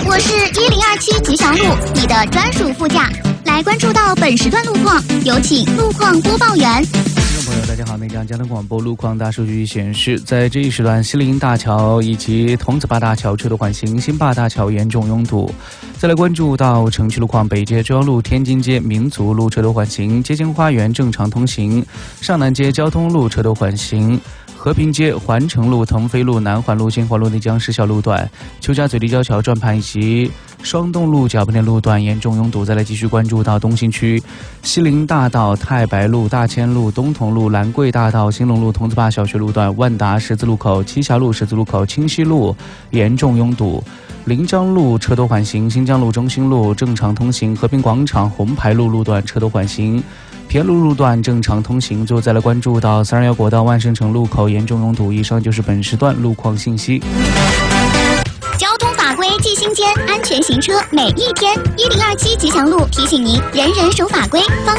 我是1027吉祥路，你的专属副驾。来关注到本时段路况，有请路况播报员。 听众朋友，大家好，内江交通广播路况大数据显示，在这一时段，西陵大桥以及桐梓坝大桥车多缓行，新坝大桥严重拥堵。再来关注到城区路况，北街中央路、天津街、民族路车多缓行，街心花园正常通行，上南街交通路车多缓行。和平街、环城路、腾飞路、南环路、金华路内江市小路段、邱家嘴立交桥转盘以及双洞路脚边的路段严重拥堵。再来继续关注到东兴区西陵大道、太白路、大千路、东同路、兰桂大道、兴隆路、桐梓坝小学路段、万达十字路口、栖霞路十字路口、清溪路严重拥堵。临江路车多缓行，新疆路、中兴路正常通行，和平广场、红牌路路段车多缓行。平安路路段正常通行。最后再来关注到321国道万盛城路口严重拥堵。以上就是本时段路况信息。 交通法规记心间，安全行车每一天。1027吉祥路提醒您，人人守法规。